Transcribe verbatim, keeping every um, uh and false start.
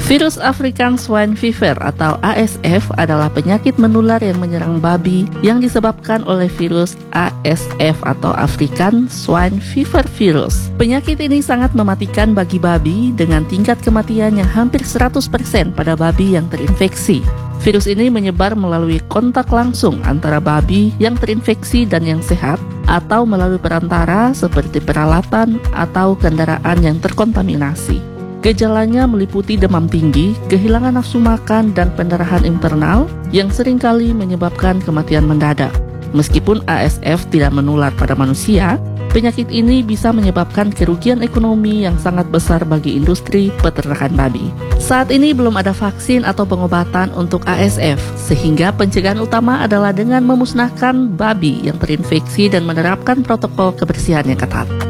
Virus African Swine Fever atau A S F adalah penyakit menular yang menyerang babi yang disebabkan oleh virus A S F atau African Swine Fever virus. Penyakit ini sangat mematikan bagi babi dengan tingkat kematian yang hampir seratus persen pada babi yang terinfeksi. Virus ini menyebar melalui kontak langsung antara babi yang terinfeksi dan yang sehat atau melalui perantara seperti peralatan atau kendaraan yang terkontaminasi. Gejalanya meliputi demam tinggi, kehilangan nafsu makan, dan pendarahan internal yang seringkali menyebabkan kematian mendadak. Meskipun A S F tidak menular pada manusia, penyakit ini bisa menyebabkan kerugian ekonomi yang sangat besar bagi industri peternakan babi. Saat ini belum ada vaksin atau pengobatan untuk A S F, sehingga pencegahan utama adalah dengan memusnahkan babi yang terinfeksi dan menerapkan protokol kebersihan yang ketat.